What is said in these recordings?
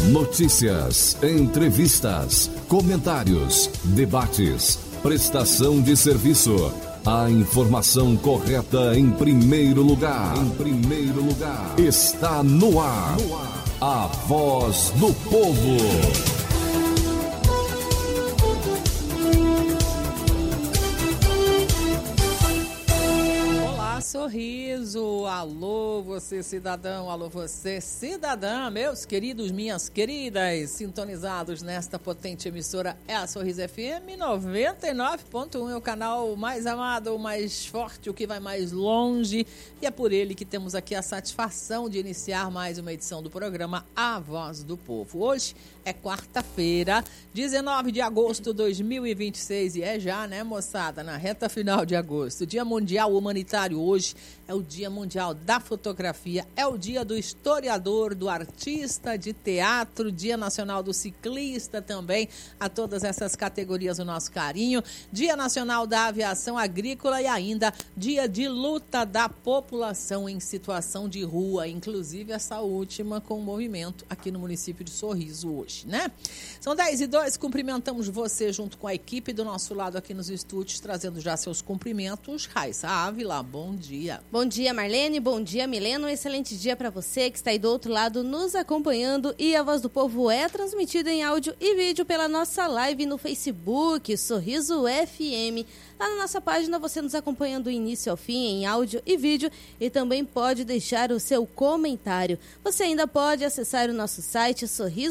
Notícias, entrevistas, comentários, debates, prestação de serviço. A informação correta em primeiro lugar. Está no ar. A Voz do Povo. Sorriso, alô você cidadão, alô você cidadã, meus queridos, minhas queridas, sintonizados nesta potente emissora é a Sorriso FM 99.1, é o canal mais amado, o mais forte, o que vai mais longe, e é por ele que temos aqui a satisfação de iniciar mais uma edição do programa A Voz do Povo. Hoje é quarta-feira, 19 de agosto de 2026, e é já, né, moçada, na reta final de agosto, Dia Mundial Humanitário. Hoje é o Dia Mundial da Fotografia, é o Dia do Historiador, do Artista de Teatro, Dia Nacional do Ciclista também, a todas essas categorias o nosso carinho, Dia Nacional da Aviação Agrícola e ainda Dia de Luta da População em Situação de Rua, inclusive essa última com o movimento aqui no município de Sorriso hoje, né? São 10h02, cumprimentamos você junto com a equipe do nosso lado aqui nos estúdios, trazendo já seus cumprimentos. Raíssa Ávila, bom dia. Bom dia, Marlene. Bom dia, Milena. Um excelente dia para você que está aí do outro lado nos acompanhando. E a Voz do Povo é transmitida em áudio e vídeo pela nossa live no Facebook, Sorriso FM. Lá na nossa página você nos acompanha do início ao fim em áudio e vídeo e também pode deixar o seu comentário. Você ainda pode acessar o nosso site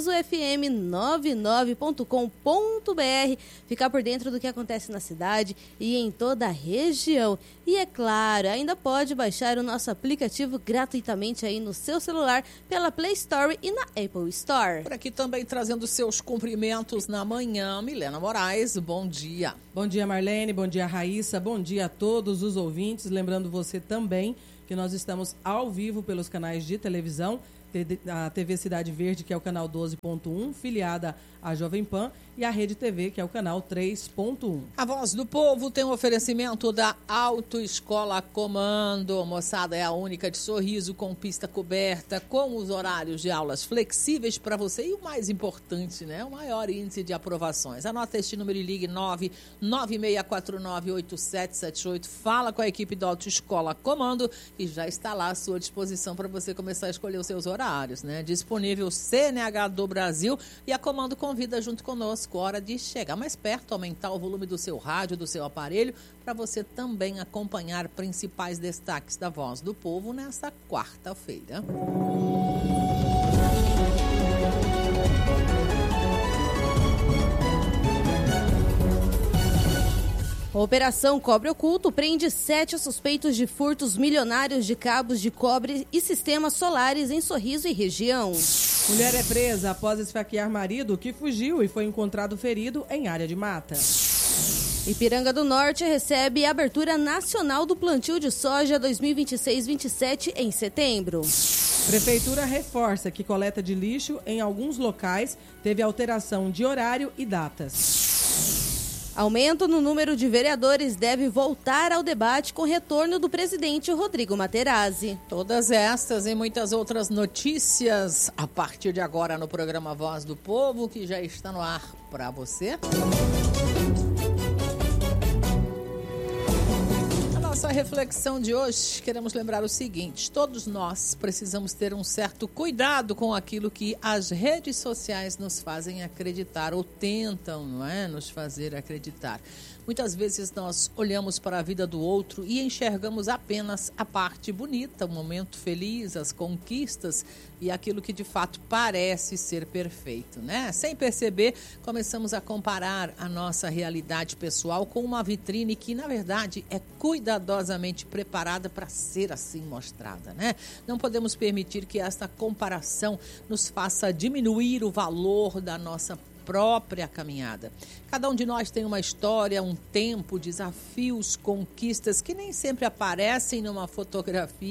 sorrisofm99.com.br, ficar por dentro do que acontece na cidade e em toda a região. E é claro, ainda pode baixar o nosso aplicativo gratuitamente aí no seu celular pela Play Store e na Apple Store. Por aqui também trazendo seus cumprimentos na manhã, Milena Moraes, bom dia. Bom dia, Marlene, bom dia, Raíssa, bom dia a todos os ouvintes. Lembrando você também que nós estamos ao vivo pelos canais de televisão, a TV Cidade Verde, que é o canal 12.1, filiada à Jovem Pan, e a Rede TV, que é o canal 3.1. A Voz do Povo tem um oferecimento da Autoescola Comando. Moçada, é a única de Sorriso, com pista coberta, com os horários de aulas flexíveis para você e o mais importante, né, o maior índice de aprovações. Anota este número e ligue 996498778. Fala com a equipe da Autoescola Comando e já está lá à sua disposição para você começar a escolher os seus horários, né? Disponível CNH do Brasil e a Comando convida junto conosco. Hora de chegar mais perto, aumentar o volume do seu rádio, do seu aparelho, para você também acompanhar principais destaques da Voz do Povo nessa quarta-feira. Operação Cobre Oculto prende 7 suspeitos de furtos milionários de cabos de cobre e sistemas solares em Sorriso e região. Mulher é presa após esfaquear marido que fugiu e foi encontrado ferido em área de mata. Ipiranga do Norte recebe a abertura nacional do plantio de soja 2026-27 em setembro. Prefeitura reforça que coleta de lixo em alguns locais teve alteração de horário e datas. Aumento no número de vereadores deve voltar ao debate com retorno do presidente Rodrigo Materazzi. Todas estas e muitas outras notícias a partir de agora no programa Voz do Povo, que já está no ar para você. Nossa reflexão de hoje, queremos lembrar o seguinte: todos nós precisamos ter um certo cuidado com aquilo que as redes sociais nos fazem acreditar ou tentam, não é, nos fazer acreditar. Muitas vezes nós olhamos para a vida do outro e enxergamos apenas a parte bonita, o momento feliz, as conquistas e aquilo que de fato parece ser perfeito, né? Sem perceber, começamos a comparar a nossa realidade pessoal com uma vitrine que, na verdade, é cuidadosamente preparada para ser assim mostrada, né? Não podemos permitir que esta comparação nos faça diminuir o valor da nossa própria caminhada. Cada um de nós tem uma história, um tempo, desafios, conquistas que nem sempre aparecem numa fotografia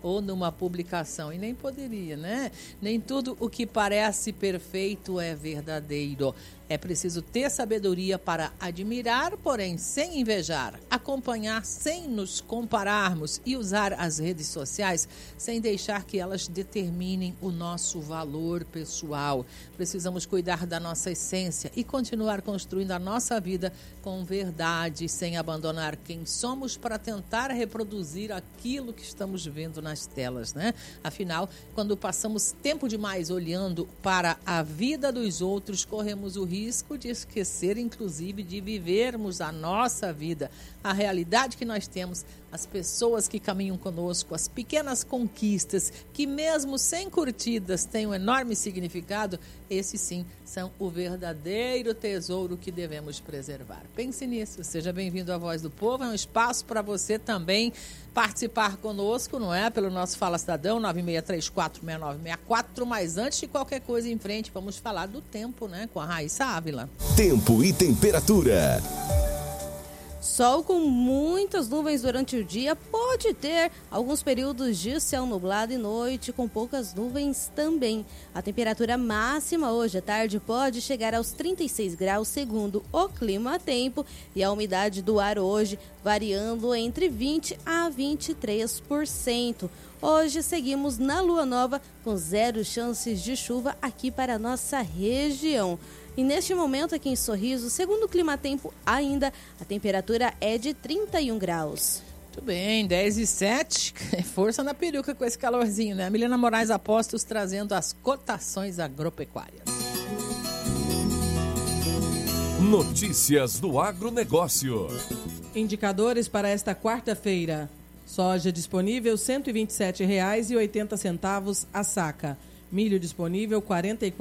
ou numa publicação. E nem poderia, né? Nem tudo o que parece perfeito é verdadeiro. É preciso ter sabedoria para admirar, porém sem invejar, acompanhar sem nos compararmos e usar as redes sociais sem deixar que elas determinem o nosso valor pessoal. Precisamos cuidar da nossa essência e continuar construindo a nossa vida com verdade, sem abandonar quem somos para tentar reproduzir aquilo que estamos vendo nas telas, né? Afinal, quando passamos tempo demais olhando para a vida dos outros, corremos o risco de esquecer, inclusive, de vivermos a nossa vida, a realidade que nós temos, as pessoas que caminham conosco, as pequenas conquistas que mesmo sem curtidas têm um enorme significado. Esses sim são o verdadeiro tesouro que devemos preservar. Pense nisso, seja bem-vindo à Voz do Povo, é um espaço para você também participar conosco, não é? Pelo nosso Fala Cidadão, 96346964, mas antes de qualquer coisa em frente, vamos falar do tempo, né? Com a Raíssa Ávila. Tempo e temperatura. Sol com muitas nuvens durante o dia, pode ter alguns períodos de céu nublado e noite com poucas nuvens também. A temperatura máxima hoje à tarde pode chegar aos 36 graus segundo o Clima Tempo e a umidade do ar hoje variando entre 20% a 23%. Hoje seguimos na lua nova com 0 chances de chuva aqui para a nossa região. E neste momento aqui em Sorriso, segundo o Clima Tempo ainda, a temperatura é de 31 graus. Muito bem, 10h07, força na peruca com esse calorzinho, né? Milena Moraes Apostos trazendo as cotações agropecuárias. Notícias do agronegócio. Indicadores para esta quarta-feira. Soja disponível R$ 127,80 a saca. Milho disponível R$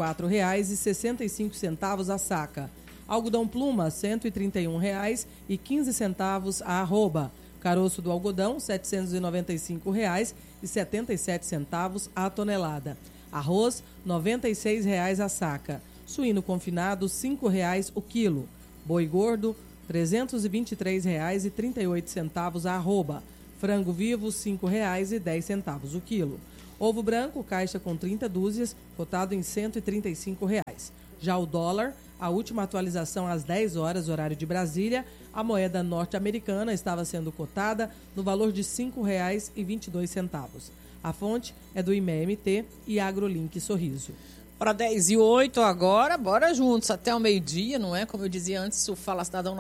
44,65 a saca. Algodão pluma R$ 131,15 a arroba. Caroço do algodão R$ 795,77 a tonelada. Arroz R$ 96,00 a saca. Suíno confinado R$ 5,00 o quilo. Boi gordo R$ 323,38 a arroba. Frango vivo R$ 5,10 o quilo. Ovo branco, caixa com 30 dúzias, cotado em R$ 135,00. Já o dólar, a última atualização às 10 horas, horário de Brasília, a moeda norte-americana estava sendo cotada no valor de R$ 5,22. A fonte é do IMEMT e AgroLink Sorriso. Hora 10h08 agora, bora juntos até o meio-dia, não é? Como eu dizia antes, o Fala Cidadão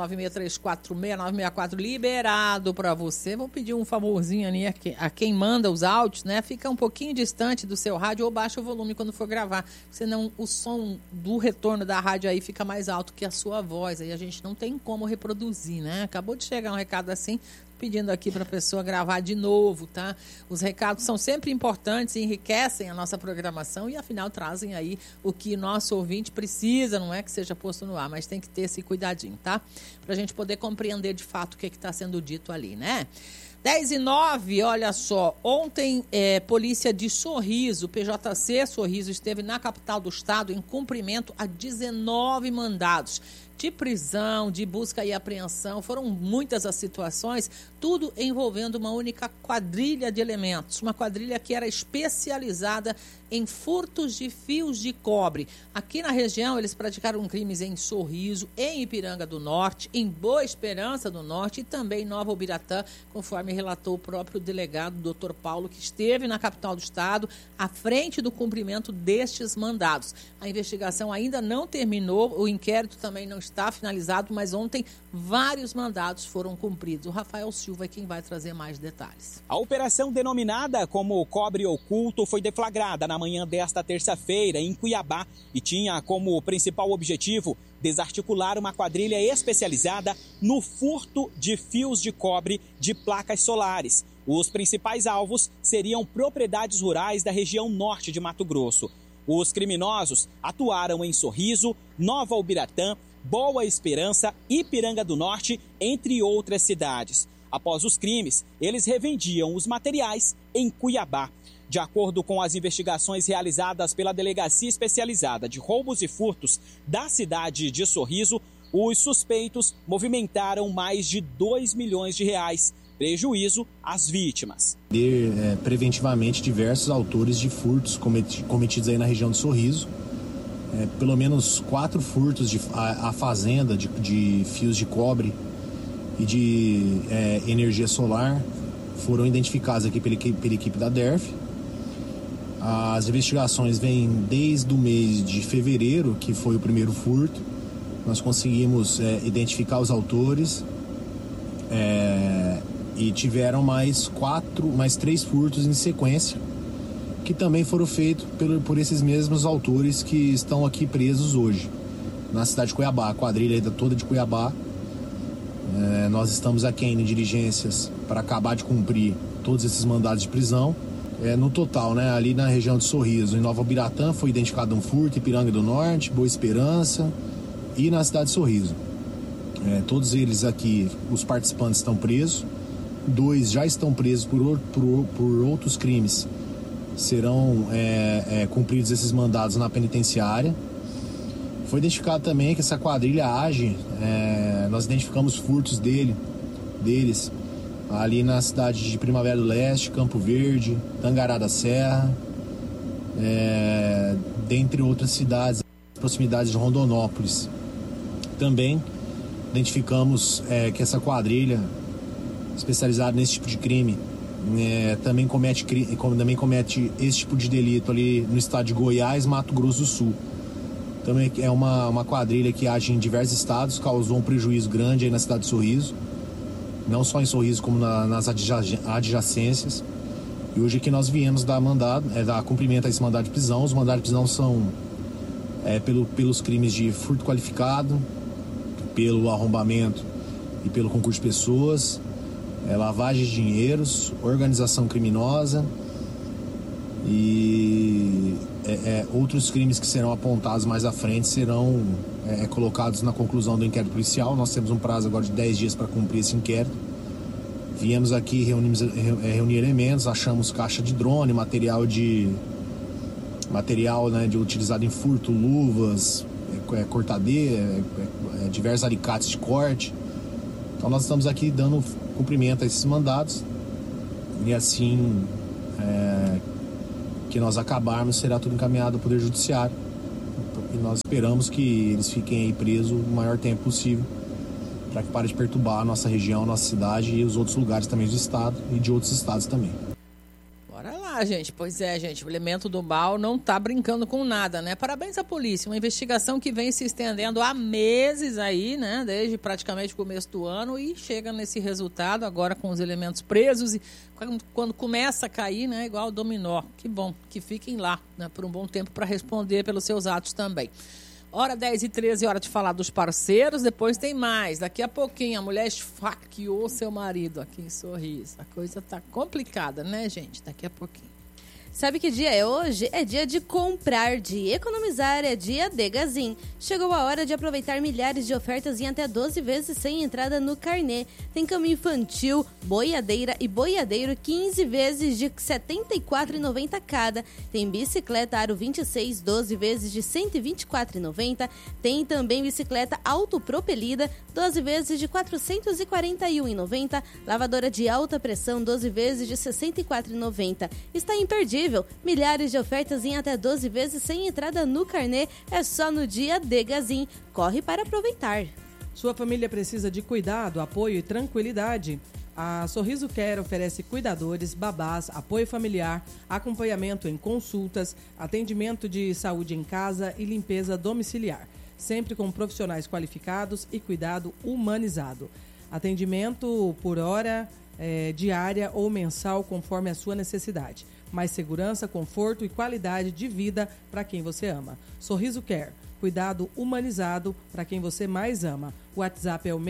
96346964 liberado para você. Vou pedir um favorzinho ali a quem manda os áudios, né? Fica um pouquinho distante do seu rádio ou baixa o volume quando for gravar, senão o som do retorno da rádio aí fica mais alto que a sua voz, aí a gente não tem como reproduzir, né? Acabou de chegar um recado assim, pedindo aqui para a pessoa gravar de novo, tá? Os recados são sempre importantes, enriquecem a nossa programação e, afinal, trazem aí o que nosso ouvinte precisa, não é que seja posto no ar, mas tem que ter esse cuidadinho, tá? Para a gente poder compreender de fato o que está sendo dito ali, né? 10h09, olha só, ontem polícia de Sorriso, PJC Sorriso, esteve na capital do estado em cumprimento a 19 mandados de prisão, de busca e apreensão. Foram muitas as situações, tudo envolvendo uma única quadrilha de elementos, uma quadrilha que era especializada em furtos de fios de cobre. Aqui na região eles praticaram crimes em Sorriso, em Ipiranga do Norte, em Boa Esperança do Norte e também em Nova Ubiratã, conforme relatou o próprio delegado, Dr. Paulo, que esteve na capital do estado à frente do cumprimento destes mandados. A investigação ainda não terminou, o inquérito também não está finalizado, mas ontem vários mandados foram cumpridos. O Rafael Silva é quem vai trazer mais detalhes. A operação denominada como Cobre Oculto foi deflagrada na manhã desta terça-feira em Cuiabá e tinha como principal objetivo desarticular uma quadrilha especializada no furto de fios de cobre de placas solares. Os principais alvos seriam propriedades rurais da região norte de Mato Grosso. Os criminosos atuaram em Sorriso, Nova Ubiratã, Boa Esperança, Ipiranga do Norte, entre outras cidades. Após os crimes, eles revendiam os materiais em Cuiabá. De acordo com as investigações realizadas pela Delegacia Especializada de Roubos e Furtos da cidade de Sorriso, os suspeitos movimentaram mais de R$ 2 milhões prejuízo às vítimas. Preventivamente diversos autores de furtos cometidos aí na região de Sorriso. Pelo menos 4 furtos à fazenda de fios de cobre e de energia solar foram identificados aqui pela equipe da DERF. As investigações vêm desde o mês de fevereiro, que foi o primeiro furto. Nós conseguimos identificar os autores e tiveram mais 3 furtos em sequência, que também foram feitos por esses mesmos autores que estão aqui presos hoje, na cidade de Cuiabá, a quadrilha toda de Cuiabá. Nós estamos aqui ainda em diligências para acabar de cumprir todos esses mandados de prisão. No total, ali na região de Sorriso, em Nova Ubiratã, foi identificado um furto, Ipiranga do Norte, Boa Esperança e na cidade de Sorriso. Todos eles aqui, os participantes estão presos. 2 já estão presos por outros crimes. Serão cumpridos esses mandados na penitenciária. Foi identificado também que essa quadrilha age, nós identificamos furtos deles ali na cidade de Primavera do Leste, Campo Verde, Tangará da Serra, dentre outras cidades, proximidades de Rondonópolis. Também identificamos que essa quadrilha especializada nesse tipo de crime também comete esse tipo de delito ali no estado de Goiás, Mato Grosso do Sul. Também é uma quadrilha que age em diversos estados, causou um prejuízo grande aí na cidade de Sorriso, não só em Sorriso como nas adjacências. E hoje aqui nós viemos dar cumprimento a esse mandado de prisão. Os mandados de prisão são pelos crimes de furto qualificado, pelo arrombamento e pelo concurso de pessoas, lavagem de dinheiros, organização criminosa e outros crimes que serão apontados mais à frente serão colocados na conclusão do inquérito policial. Nós temos um prazo agora de 10 dias para cumprir esse inquérito. Viemos aqui reunir elementos, achamos caixa de drone, material utilizado em furto, luvas, cortadeira, diversos alicates de corte. Então nós estamos aqui dando cumprimento a esses mandados e assim que nós acabarmos será tudo encaminhado ao Poder Judiciário e nós esperamos que eles fiquem aí presos o maior tempo possível para que pare de perturbar a nossa região, a nossa cidade e os outros lugares também do estado e de outros estados também. Bora lá, gente. Pois é, gente, o elemento do mal não tá brincando com nada, né? Parabéns à polícia, uma investigação que vem se estendendo há meses aí, né? Desde praticamente o começo do ano e chega nesse resultado agora com os elementos presos e quando começa a cair, né? Igual o dominó. Que bom, que fiquem lá, né? Por um bom tempo para responder pelos seus atos também. Hora 10h13, hora de falar dos parceiros, depois tem mais. Daqui a pouquinho a mulher esfaqueou seu marido aqui em Sorriso. A coisa tá complicada, né, gente? Daqui a pouquinho. Sabe que dia é hoje? É dia de comprar, de economizar, é dia de Gazin. Chegou a hora de aproveitar milhares de ofertas em até 12 vezes sem entrada no carnê. Tem cama infantil, boiadeira e boiadeiro 15 vezes de R$ 74,90 cada. Tem bicicleta aro 26, 12 vezes de R$ 124,90. Tem também bicicleta autopropelida, 12 vezes de R$ 441,90. Lavadora de alta pressão, 12 vezes de R$ 64,90. Está imperdível. Milhares de ofertas em até 12 vezes sem entrada no carnê. É só no dia de Gazin. Corre para aproveitar. Sua família precisa de cuidado, apoio e tranquilidade. A Sorriso Care oferece cuidadores, babás, apoio familiar, acompanhamento em consultas, atendimento de saúde em casa e limpeza domiciliar. Sempre com profissionais qualificados e cuidado humanizado. Atendimento por hora, diária ou mensal, conforme a sua necessidade. Mais segurança, conforto e qualidade de vida para quem você ama. Sorriso Care, cuidado humanizado para quem você mais ama. O WhatsApp é o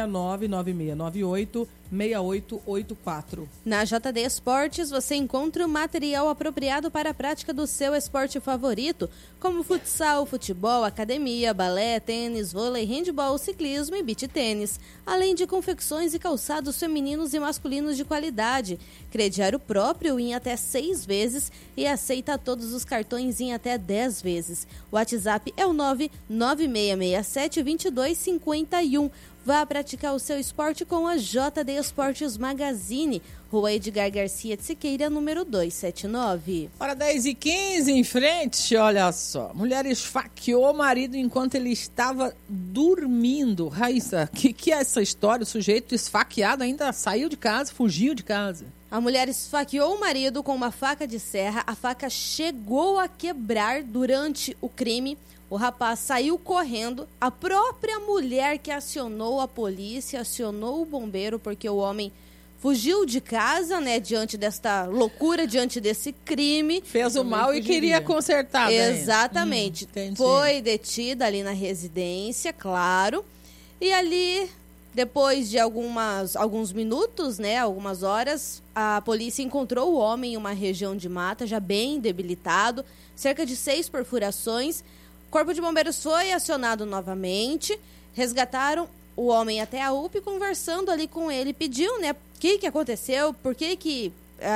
66996986884. Na JD Esportes você encontra o material apropriado para a prática do seu esporte favorito, como futsal, futebol, academia, balé, tênis, vôlei, handebol, ciclismo e beach tênis, além de confecções e calçados femininos e masculinos de qualidade. Crediário próprio em até 6 vezes e aceita todos os cartões em até 10 vezes. O WhatsApp é o 996672251. 3031. Vá praticar o seu esporte com a JD Esportes Magazine, Rua Edgar Garcia de Siqueira, número 279. Hora 10h15, em frente, olha só. Mulher esfaqueou o marido enquanto ele estava dormindo. Raíssa, que é essa história? O sujeito esfaqueado ainda saiu de casa, fugiu de casa. A mulher esfaqueou o marido com uma faca de serra. A faca chegou a quebrar durante o crime. O rapaz saiu correndo. A própria mulher que acionou a polícia, acionou o bombeiro, porque o homem fugiu de casa, né, diante desta loucura, diante desse crime. Fez o mal e queria consertar. Exatamente. Foi detida ali na residência, claro. E ali, depois de alguns minutos, né, algumas horas, a polícia encontrou o homem em uma região de mata, já bem debilitado, cerca de 6 perfurações. O Corpo de Bombeiros foi acionado novamente, resgataram o homem até a UPA, conversando ali com ele, pediu, né, o que aconteceu, por que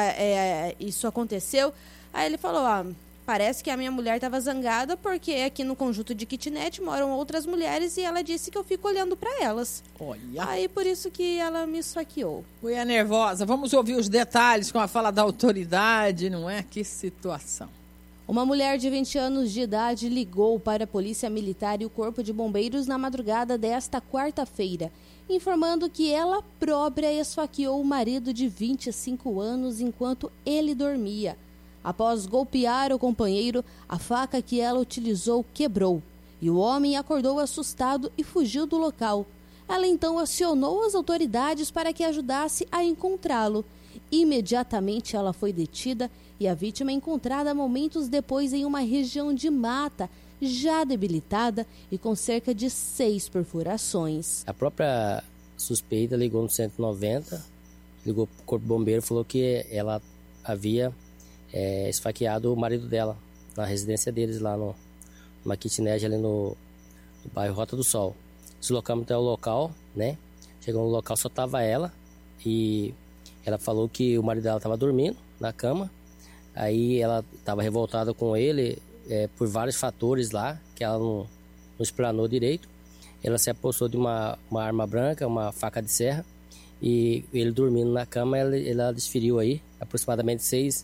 isso aconteceu. Aí ele falou, parece que a minha mulher estava zangada porque aqui no conjunto de kitnet moram outras mulheres e ela disse que eu fico olhando para elas. Olha. Aí por isso que ela me esfaqueou. Mulher nervosa, vamos ouvir os detalhes com a fala da autoridade, não é? Que situação. Uma mulher de 20 anos de idade ligou para a Polícia Militar e o Corpo de Bombeiros na madrugada desta quarta-feira, informando que ela própria esfaqueou o marido de 25 anos enquanto ele dormia. Após golpear o companheiro, a faca que ela utilizou quebrou e o homem acordou assustado e fugiu do local. Ela então acionou as autoridades para que ajudasse a encontrá-lo. Imediatamente ela foi detida e a vítima encontrada momentos depois em uma região de mata, já debilitada e com cerca de 6 perfurações. A própria suspeita ligou no 190, ligou para o Corpo de Bombeiro e falou que ela havia esfaqueado o marido dela na residência deles lá numa kitnet ali no bairro Rota do Sol. Deslocamos até o local, né? Chegou no local, só estava ela e ela falou que o marido dela estava dormindo na cama. Aí ela estava revoltada com ele por vários fatores lá, que ela não explanou direito. Ela se apossou de uma arma branca, uma faca de serra, e ele dormindo na cama, ela desferiu aí aproximadamente 6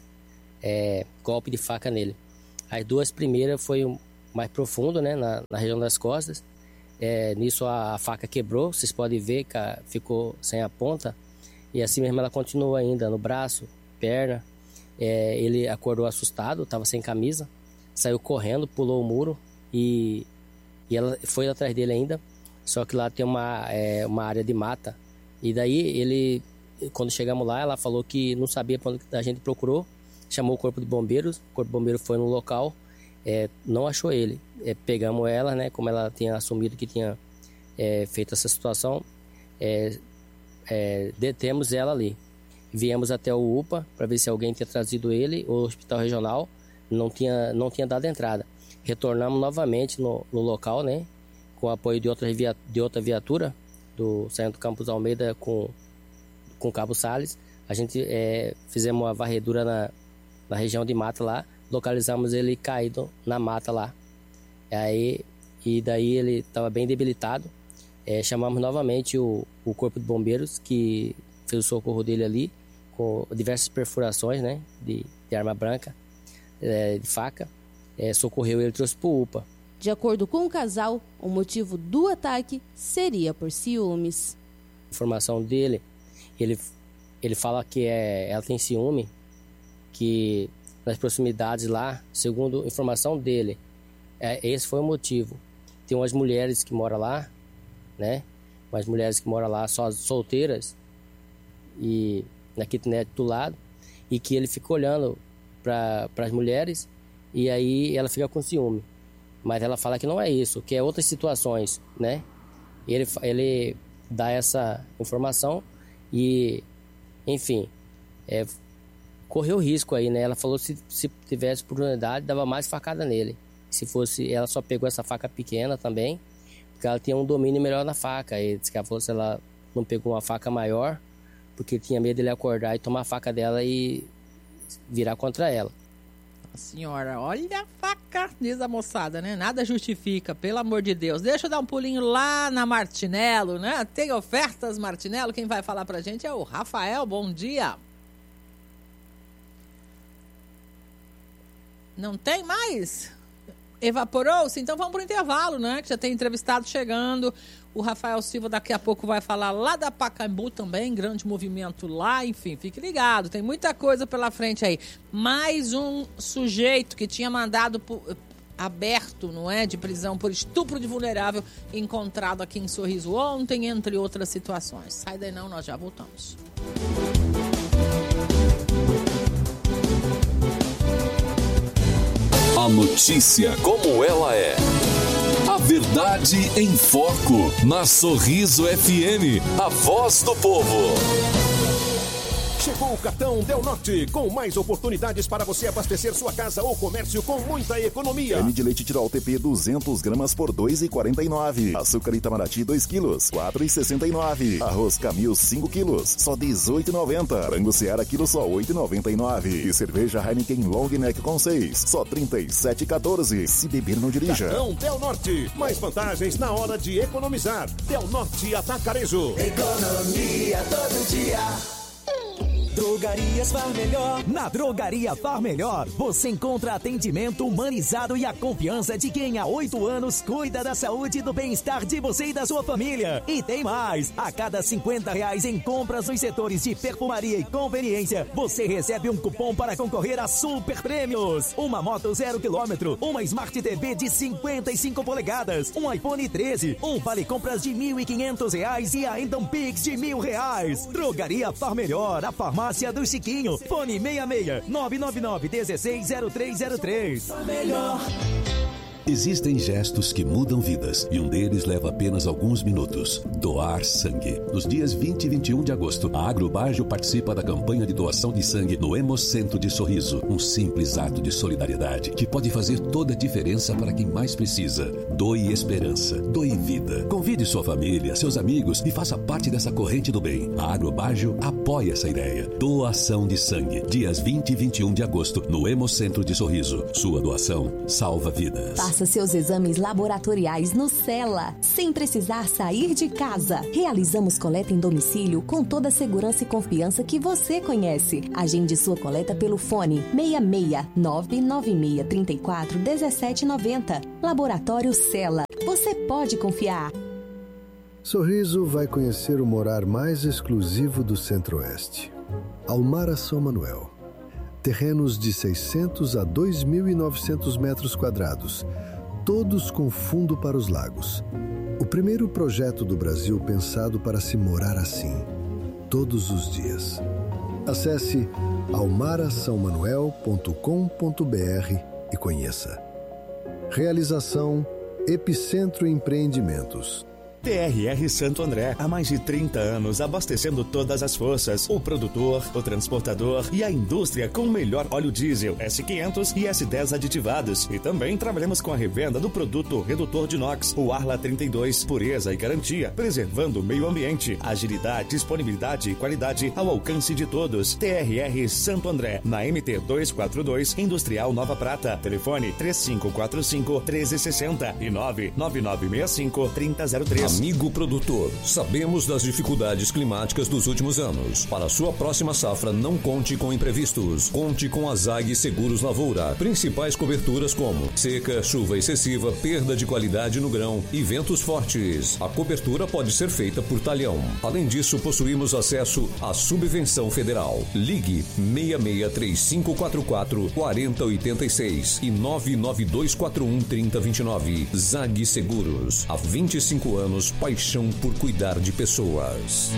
golpes de faca nele. As 2 primeiras foi mais profundo, né, na região das costas. Nisso a faca quebrou, vocês podem ver que ficou sem a ponta, e assim mesmo ela continuou ainda no braço, perna. Ele acordou assustado, estava sem camisa, saiu correndo, pulou o muro e ela foi atrás dele ainda, só que lá tem uma área de mata. E daí quando chegamos lá, ela falou que não sabia para onde a gente procurou, chamou o Corpo de Bombeiros, o Corpo de Bombeiros foi no local, não achou ele. Pegamos ela, né, como ela tinha assumido que tinha feito essa situação, detemos ela ali. Viemos até o UPA para ver se alguém tinha trazido ele, o Hospital Regional não tinha dado entrada. Retornamos novamente no local, né, com o apoio de outra viatura do Sargento Campos Almeida com o Cabo Salles. A gente fizemos uma varredura na região de mata lá, localizamos ele caído na mata lá. E daí ele estava bem debilitado. Chamamos novamente o Corpo de Bombeiros, que fez o socorro dele ali, com diversas perfurações, né, de arma branca, de faca. Socorreu ele e trouxe para o UPA. De acordo com o casal, o motivo do ataque seria por ciúmes. Informação dele, ele fala que ela tem ciúme, que nas proximidades lá, segundo informação dele, esse foi o motivo. Tem umas mulheres que moram lá, né? Umas mulheres que moram lá solteiras e na kitnet do lado, e que ele fica olhando para as mulheres e aí ela fica com ciúme. Mas ela fala que não é isso, que é outras situações, né? Ele dá essa informação e, enfim, correu risco aí, né? Ela falou que se tivesse oportunidade, dava mais facada nele. Se fosse, ela só pegou essa faca pequena também, porque ela tinha um domínio melhor na faca. E disse que ela falou se ela não pegou uma faca maior, porque tinha medo dele acordar e tomar a faca dela e virar contra ela. senhora, olha a faca, diz a moçada, né? Nada justifica, pelo amor de Deus. Deixa eu dar um pulinho lá na Martinello, né? Tem ofertas, Martinello. Quem vai falar pra gente é o Rafael. Bom dia. Não tem mais? Evaporou-se? Então vamos pro intervalo, né? Que já tem entrevistado chegando. O Rafael Silva daqui a pouco vai falar lá da Pacaembu também, grande movimento lá, enfim, fique ligado, tem muita coisa pela frente aí. Mais um sujeito que tinha mandado aberto, não é, de prisão por estupro de vulnerável, encontrado aqui em Sorriso ontem, entre outras situações. Sai daí não, nós já voltamos. A notícia como ela é. A verdade em foco. Na Sorriso FM. A voz do povo. Chegou o cartão Del Norte, com mais oportunidades para você abastecer sua casa ou comércio com muita economia. Creme de leite Tirol TP 200 gramas por R$ 2,49. Açúcar Itamaraty 2 quilos, R$ 4,69. Arroz Camil 5 quilos, só R$ 18,90. Frango Seara quilo só R$ 8,99. E cerveja Heineken Long Neck com 6, só R$ 37,14. Se beber, não dirija. Cartão Del Norte, mais vantagens na hora de economizar. Del Norte Atacarejo. Economia todo dia. Drogarias Far Melhor. Na Drogaria Far Melhor, você encontra atendimento humanizado e a confiança de quem há 8 anos cuida da saúde e do bem-estar de você e da sua família. E tem mais! A cada R$50 em compras nos setores de perfumaria e conveniência, você recebe um cupom para concorrer a super prêmios. Uma moto 0 km, uma Smart TV de 55 polegadas, um iPhone 13, um vale compras de R$1.500 e ainda um Pix de R$1.000. Drogaria Far Melhor, a farmácia do Chiquinho. Fone 66-999-160303. Melhor. Existem gestos que mudam vidas e um deles leva apenas alguns minutos. Doar sangue. Nos dias 20 e 21 de agosto, a Agrobágio participa da campanha de doação de sangue no Hemocentro de Sorriso. Um simples ato de solidariedade que pode fazer toda a diferença para quem mais precisa. Doe esperança. Doe vida. Convide sua família, seus amigos e faça parte dessa corrente do bem. A Agrobágio apoia essa ideia. Doação de sangue. Dias 20 e 21 de agosto, no Hemocentro de Sorriso. Sua doação salva vidas. Faça seus exames laboratoriais no Cela, sem precisar sair de casa. Realizamos coleta em domicílio com toda a segurança e confiança que você conhece. Agende sua coleta pelo fone 66996341790. Laboratório Cela. Você pode confiar. Sorriso vai conhecer o morar mais exclusivo do Centro-Oeste. Almara São Manuel. Terrenos de 600 a 2.900 metros quadrados, todos com fundo para os lagos. O primeiro projeto do Brasil pensado para se morar assim, todos os dias. Acesse almarasaomanuel.com.br e conheça. Realização Epicentro Empreendimentos. TRR Santo André, há mais de 30 anos abastecendo todas as forças, o produtor, o transportador e a indústria com o melhor óleo diesel S500 e S10 aditivados. E também trabalhamos com a revenda do produto redutor de NOx, o Arla 32, pureza e garantia, preservando o meio ambiente, agilidade, disponibilidade e qualidade ao alcance de todos. TRR Santo André, na MT 242, Industrial Nova Prata. Telefone 3545-1360 e 99965-3003. Amigo produtor, sabemos das dificuldades climáticas dos últimos anos. Para sua próxima safra, não conte com imprevistos. Conte com a ZAG Seguros Lavoura. Principais coberturas como seca, chuva excessiva, perda de qualidade no grão e ventos fortes. A cobertura pode ser feita por talhão. Além disso, possuímos acesso à subvenção federal. Ligue 663544-4086 e 99241-3029. ZAG Seguros. Há 25 anos, paixão por cuidar de pessoas.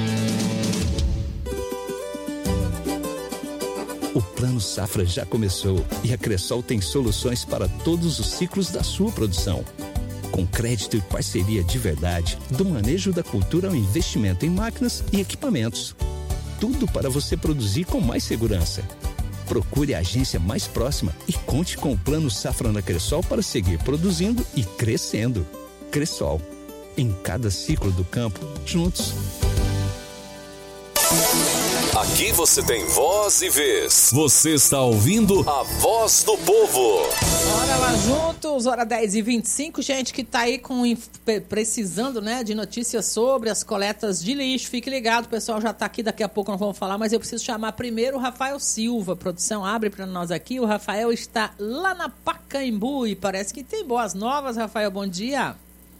O Plano Safra já começou e a Cressol tem soluções para todos os ciclos da sua produção. Com crédito e parceria de verdade, do manejo da cultura ao investimento em máquinas e equipamentos. Tudo para você produzir com mais segurança. Procure a agência mais próxima e conte com o Plano Safra na Cressol para seguir produzindo e crescendo. Cressol. Em cada ciclo do campo, juntos. Aqui você tem voz e vez. Você está ouvindo a Voz do Povo. Bora lá juntos, hora 10h25, gente que tá aí precisando, né, de notícias sobre as coletas de lixo. Fique ligado, o pessoal já tá aqui, daqui a pouco nós vamos falar, mas eu preciso chamar primeiro o Rafael Silva. A produção abre para nós aqui. O Rafael está lá na Pacaembu e parece que tem boas novas. Rafael, bom dia.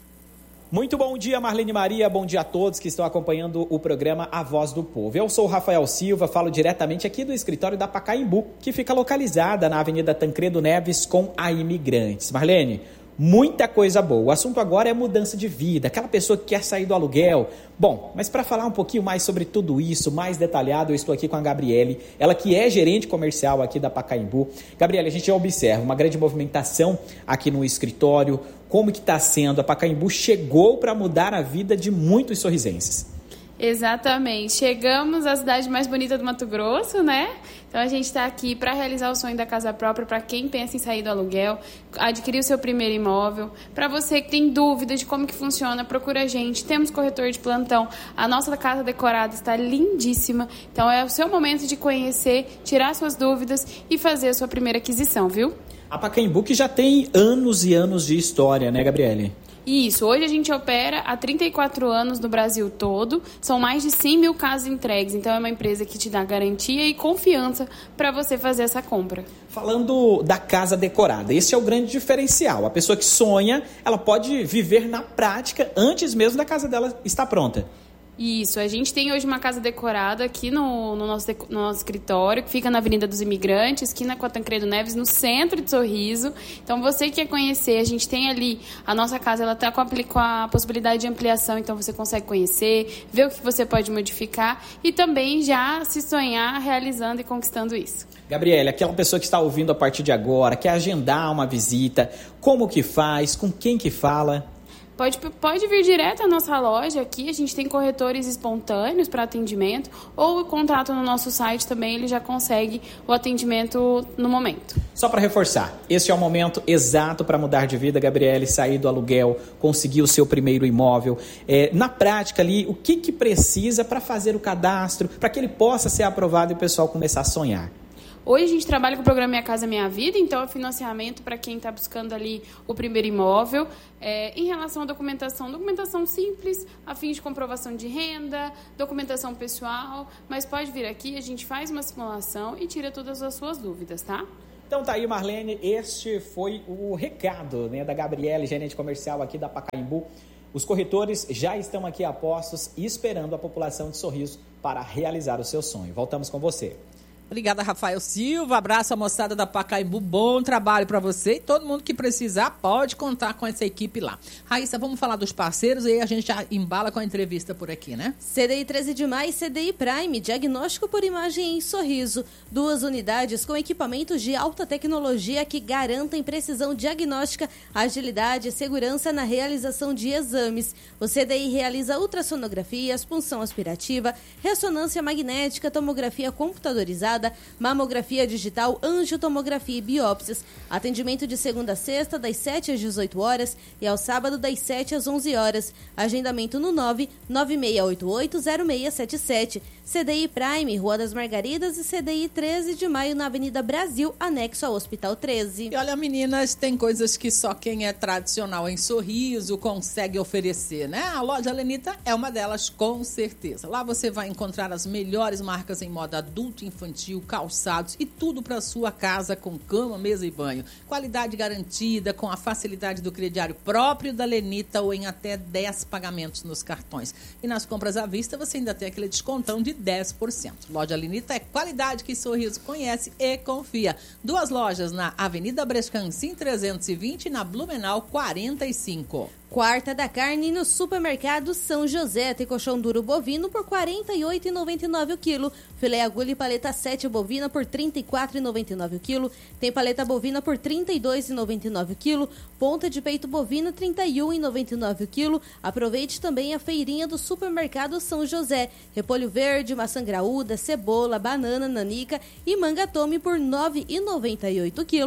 Muito bom dia, Marlene Maria. Bom dia a todos que estão acompanhando o programa A Voz do Povo. Eu sou o Rafael Silva, falo diretamente aqui do escritório da Pacaembu, que fica localizada na Avenida Tancredo Neves com a Imigrantes. Marlene, muita coisa boa. O assunto agora é mudança de vida, aquela pessoa que quer sair do aluguel. Bom, mas para falar um pouquinho mais sobre tudo isso, mais detalhado, eu estou aqui com a Gabriele, ela que é gerente comercial aqui da Pacaembu. Gabriele, a gente já observa uma grande movimentação aqui no escritório. Como que está sendo? A Pacaembu chegou para mudar a vida de muitos sorrisenses. Exatamente. Chegamos à cidade mais bonita do Mato Grosso, né? Então a gente está aqui para realizar o sonho da casa própria para quem pensa em sair do aluguel, adquirir o seu primeiro imóvel. Para você que tem dúvidas de como que funciona, procura a gente. Temos corretor de plantão. A nossa casa decorada está lindíssima. Então é o seu momento de conhecer, tirar suas dúvidas e fazer a sua primeira aquisição, viu? A Pacaembu que já tem anos e anos de história, né, Gabriele? Isso, hoje a gente opera há 34 anos no Brasil todo, são mais de 100 mil casas entregues, então é uma empresa que te dá garantia e confiança para você fazer essa compra. Falando da casa decorada, esse é o grande diferencial, a pessoa que sonha, ela pode viver na prática antes mesmo da casa dela estar pronta. Isso, a gente tem hoje uma casa decorada aqui no nosso escritório, que fica na Avenida dos Imigrantes, esquina com a Tancredo Neves, no centro de Sorriso. Então, você que quer conhecer, a gente tem ali, a nossa casa, ela está com a possibilidade de ampliação, então você consegue conhecer, ver o que você pode modificar e também já se sonhar realizando e conquistando isso. Gabriele, aquela pessoa que está ouvindo a partir de agora, quer agendar uma visita, como que faz, com quem que fala? Pode vir direto à nossa loja aqui, a gente tem corretores espontâneos para atendimento, ou o contato no nosso site também, ele já consegue o atendimento no momento. Só para reforçar, esse é o momento exato para mudar de vida, Gabriele, sair do aluguel, conseguir o seu primeiro imóvel. Na prática ali, o que precisa para fazer o cadastro, para que ele possa ser aprovado e o pessoal começar a sonhar? Hoje a gente trabalha com o programa Minha Casa Minha Vida, então é financiamento para quem está buscando ali o primeiro imóvel. Em relação à documentação simples, a fim de comprovação de renda, documentação pessoal, mas pode vir aqui, a gente faz uma simulação e tira todas as suas dúvidas, tá? Então tá aí, Marlene, este foi o recado, né, da Gabriele, gerente comercial aqui da Pacaembu. Os corretores já estão aqui a postos e esperando a população de Sorriso para realizar o seu sonho. Voltamos com você. Obrigada, Rafael Silva. Abraço à moçada da Pacaembu. Bom trabalho para você. E todo mundo que precisar pode contar com essa equipe lá. Raíssa, vamos falar dos parceiros e aí a gente já embala com a entrevista por aqui, né? CDI 13 de Maio e CDI Prime, diagnóstico por imagem em Sorriso. 2 unidades com equipamentos de alta tecnologia que garantem precisão diagnóstica, agilidade e segurança na realização de exames. O CDI realiza ultrassonografias, punção aspirativa, ressonância magnética, tomografia computadorizada, mamografia digital, angiotomografia e biópsias. Atendimento de segunda a sexta, das 7 às 18 horas e ao sábado, das 7 às 11 horas. Agendamento no 996880677. CDI Prime, Rua das Margaridas e CDI 13 de Maio na Avenida Brasil, anexo ao Hospital 13. E olha, meninas, tem coisas que só quem é tradicional em Sorriso consegue oferecer, né? A loja Lenita é uma delas, com certeza. Lá você vai encontrar as melhores marcas em moda adulto e infantil, calçados e tudo para sua casa com cama, mesa e banho. Qualidade garantida, com a facilidade do crediário próprio da Lenita ou em até 10 pagamentos nos cartões. E nas compras à vista você ainda tem aquele descontão de 10%. Loja Lenita é qualidade que Sorriso conhece e confia. 2 lojas na Avenida Brescancim 320 e na Blumenau 45. Quarta da carne no supermercado São José. Tem colchão duro bovino por R$ 48,99 o quilo. Filé agulha e paleta 7 bovina por R$ 34,99 o quilo. Tem paleta bovina por R$ 32,99 o quilo. Ponta de peito bovina R$ 31,99 o quilo. Aproveite também a feirinha do supermercado São José. Repolho verde, maçã graúda, cebola, banana, nanica e manga tome por R$ 9,98 o quilo.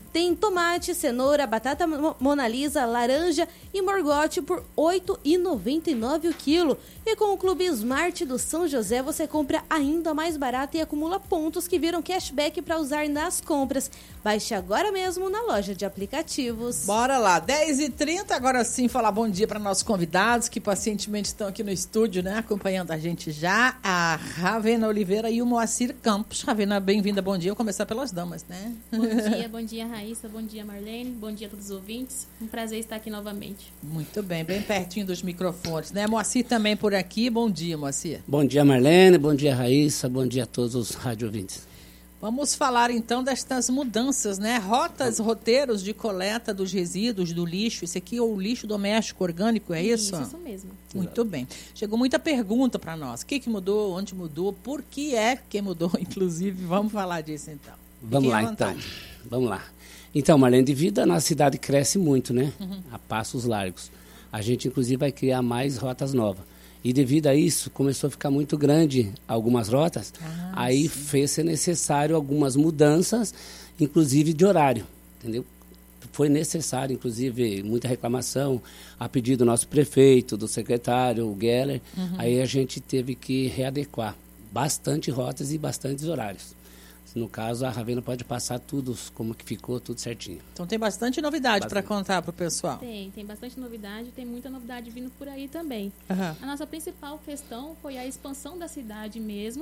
Tem tomate, cenoura, batata monalisa, laranja e morgote por R$ 8,99 o quilo. E com o Clube Smart do São José, você compra ainda mais barato e acumula pontos que viram cashback para usar nas compras. Baixe agora mesmo na loja de aplicativos. Bora lá, 10h30, agora sim falar bom dia para nossos convidados que pacientemente estão aqui no estúdio, né, acompanhando a gente já, a Ravena Oliveira e o Moacir Campos. Ravena, bem-vinda, bom dia. Vou começar pelas damas, né? Bom dia, Raíssa, bom dia, Marlene, bom dia a todos os ouvintes. Um prazer estar aqui novamente. Muito bem pertinho dos microfones, né? Moacir também por aqui, bom dia, Moacir. Bom dia, Marlene, bom dia, Raíssa, bom dia a todos os rádio ouvintes. Vamos falar então destas mudanças, né? Roteiros de coleta dos resíduos, do lixo. Esse aqui é o lixo doméstico orgânico, é isso? Isso mesmo. Muito bem. Chegou muita pergunta para nós. O que mudou, onde mudou, por que mudou, inclusive. Vamos falar disso então. Vamos lá, então. Vamos lá. Então, Marlene, devido a nossa cidade cresce muito, né? A passos largos. A gente, inclusive, vai criar mais rotas novas. E devido a isso, começou a ficar muito grande algumas rotas. Aí fez ser necessário algumas mudanças, inclusive de horário, entendeu? Foi necessário, inclusive, muita reclamação a pedido do nosso prefeito, do secretário, o Geller. Aí a gente teve que readequar bastante rotas e bastantes horários. No caso, a Ravena pode passar tudo, como que ficou, tudo certinho. Então tem bastante novidade para contar para o pessoal. Tem bastante novidade, tem muita novidade vindo por aí também. A nossa principal questão foi a expansão da cidade mesmo.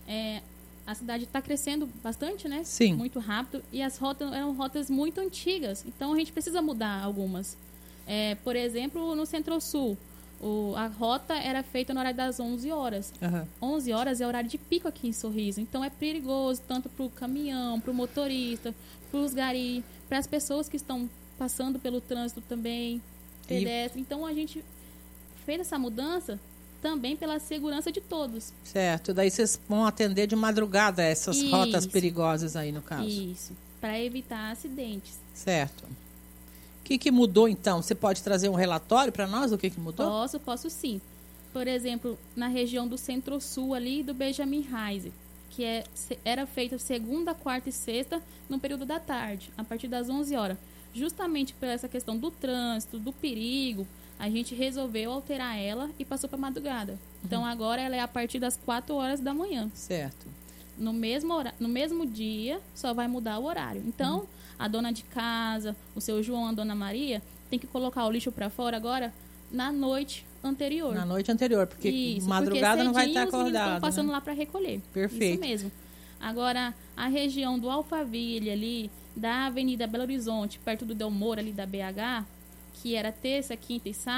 A cidade está crescendo bastante, né? Sim. Muito rápido. E as rotas eram rotas muito antigas, então a gente precisa mudar algumas. Por exemplo, no Centro-Sul. A rota era feita no horário das 11 horas. 11 horas é horário de pico aqui em Sorriso. Então é perigoso tanto para o caminhão, para o motorista, para os gari, para as pessoas que estão passando pelo trânsito também, pedestre. Então a gente fez essa mudança também pela segurança de todos. Certo. Daí vocês vão atender de madrugada essas rotas perigosas aí no caso. Isso. Para evitar acidentes. Certo. O que mudou, então? Você pode trazer um relatório para nós do que mudou? Posso sim. Por exemplo, na região do Centro-Sul ali do Benjamin Reise, que era feita segunda, quarta e sexta no período da tarde, a partir das 11 horas. Justamente por essa questão do trânsito, do perigo, a gente resolveu alterar ela e passou para madrugada. Então, agora ela é a partir das 4 horas da manhã. Certo. No mesmo dia, só vai mudar o horário. Então, a dona de casa, o seu João, a dona Maria, tem que colocar o lixo para fora agora na noite anterior. Na noite anterior, porque madrugada não vai estar acordado. Os estão passando lá para recolher. Perfeito. Isso mesmo. Agora, a região do Alphaville ali, da Avenida Belo Horizonte, perto do Delmore ali da BH, que era terça, quinta e sábado,